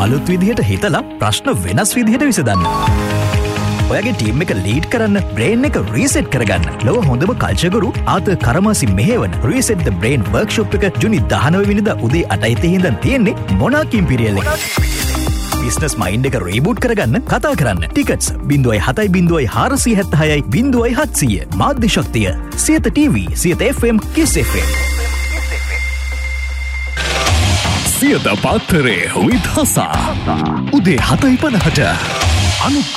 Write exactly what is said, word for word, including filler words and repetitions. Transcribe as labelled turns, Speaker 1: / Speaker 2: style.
Speaker 1: අලුත් විදිහට හිතලා ප්‍රශ්න වෙනස් විදිහට විසඳන්න. ඔයාගේ ටීම් එක ලීඩ් කරන්න, බ්‍රේන් එක රීසෙට් කරගන්න. ලොව හොඳම කල්චර් ගුරු ආතර් කරමාසි මෙහෙවන රීසෙට් ද බ්‍රේන් වර්ක්ෂොප් එක ජූනි දහනව වෙනිදා උදේ අටයි තිහේ ඉඳන් තියෙන්නේ මොනාක් ඉම්පීරියල් එකේ. බිස්නස් මයින්ඩ් එක රීබූට් කරගන්න කතා කරන්න. ටිකට්ස් බිංදුවයි හතයි බිංදුවයි හාරසිය හැත්තහයයි බිංදුවයි හත්සිය. මාධ්‍ය ශක්තිය Siyatha TV, Siyatha F M, කිස් එෆ් එම්. සියත පාත්තරේ විත් හසා උදේ හතයි පනහට අනුත්